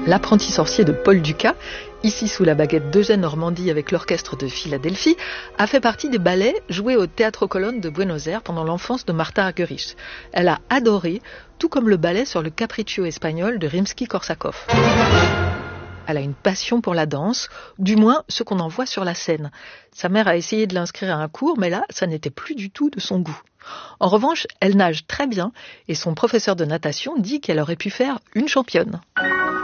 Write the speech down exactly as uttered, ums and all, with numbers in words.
L'apprenti sorcier de Paul Dukas, ici sous la baguette d'Eugène Normandie avec l'orchestre de Philadelphie, a fait partie des ballets joués au Teatro Colón de Buenos Aires pendant l'enfance de Martha Argerich. Elle a adoré, tout comme le ballet sur le Capriccio espagnol de Rimsky-Korsakov. Elle a une passion pour la danse, du moins ce qu'on en voit sur la scène. Sa mère a essayé de l'inscrire à un cours, mais là, ça n'était plus du tout de son goût. En revanche, elle nage très bien et son professeur de natation dit qu'elle aurait pu faire une championne.